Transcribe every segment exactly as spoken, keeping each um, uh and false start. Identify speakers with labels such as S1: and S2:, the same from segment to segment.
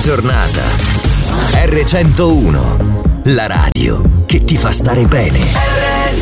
S1: giornata. erre centouno, la radio che ti fa stare bene. erre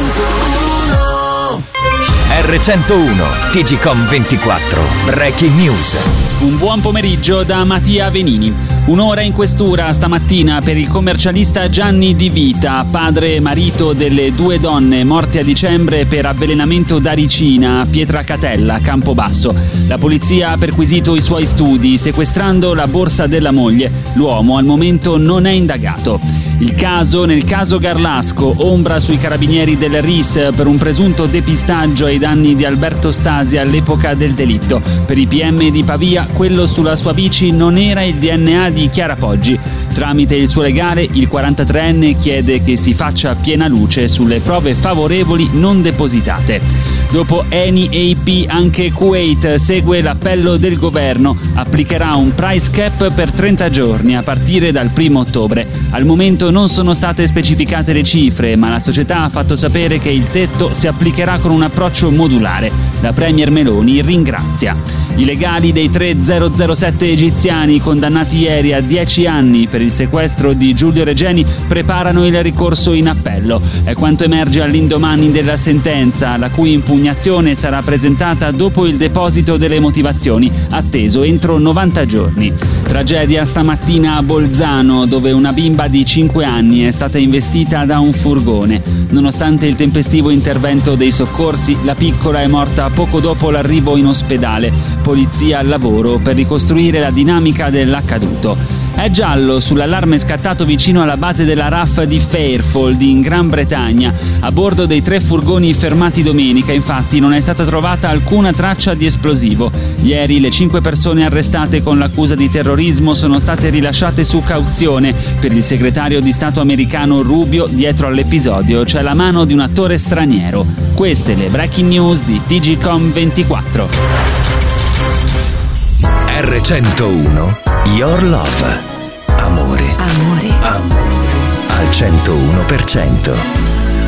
S1: centouno erre centouno, T G Com ventiquattro, Breaking News.
S2: Un buon pomeriggio da Mattia Venini. Un'ora in questura stamattina per il commercialista Gianni Di Vita, padre e marito delle due donne morte a dicembre per avvelenamento da ricina a Pietracatella, Campobasso. La polizia ha perquisito i suoi studi, sequestrando la borsa della moglie. L'uomo al momento non è indagato. Il caso, nel caso Garlasco, ombra sui carabinieri del R I S per un presunto depistaggio ai danni di Alberto Stasi all'epoca del delitto. Per i P M di Pavia, quello sulla sua bici non era il D N A di Chiara Poggi. Tramite il suo legale, il quarantatreenne chiede che si faccia piena luce sulle prove favorevoli non depositate. Dopo Eni e I P, anche Kuwait segue l'appello del governo. Applicherà un price cap per trenta giorni a partire dal primo ottobre. Al momento non sono state specificate le cifre, ma la società ha fatto sapere che il tetto si applicherà con un approccio modulare. La Premier Meloni ringrazia. I legali dei tre zero zero sette egiziani condannati ieri a dieci anni per il sequestro di Giulio Regeni preparano il ricorso in appello. È quanto emerge all'indomani della sentenza, la cui impugnazione sarà presentata dopo il deposito delle motivazioni, atteso entro novanta giorni. Tragedia stamattina a Bolzano, dove una bimba di cinque anni è stata investita da un furgone. Nonostante il tempestivo intervento dei soccorsi, la piccola è morta poco dopo l'arrivo in ospedale. Polizia al lavoro per ricostruire la dinamica dell'accaduto. È giallo sull'allarme scattato vicino alla base della R A F di Fairfold in Gran Bretagna. A bordo dei tre furgoni fermati domenica, infatti, non è stata trovata alcuna traccia di esplosivo. Ieri le cinque persone arrestate con l'accusa di terrorismo sono state rilasciate su cauzione. Per il segretario di Stato americano Rubio, dietro all'episodio c'è la mano di un attore straniero. Queste le breaking news di T G Com ventiquattro.
S1: erre centouno, Your Love. Amore.
S3: Amore.
S1: Amore. Al centouno per cento.